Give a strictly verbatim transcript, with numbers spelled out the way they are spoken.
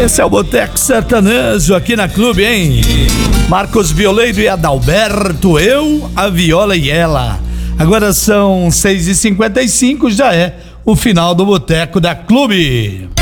Esse é o Boteco Sertanejo aqui na Clube, hein? Marcos Violeiro e Adalberto, eu, a Viola e ela. Agora são seis e cinquenta e cinco, já é o final do Boteco da Clube.